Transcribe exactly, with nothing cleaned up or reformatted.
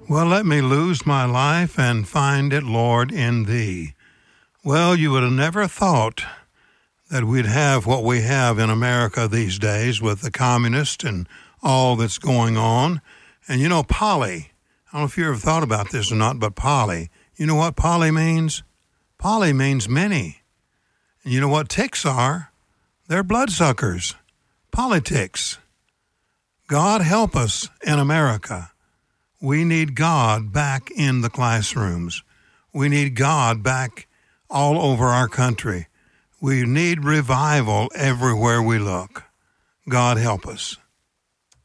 Well, let me lose my life and find it, Lord, in thee. Well, you would have never thought that we'd have what we have in America these days with the communists and all that's going on. And you know, poly, I don't know if you ever thought about this or not, but poly, you know what poly means? Poly means many. And you know what ticks are? They're bloodsuckers. Politics. God help us in America. We need God back in the classrooms. We need God back all over our country. We need revival everywhere we look. God help us.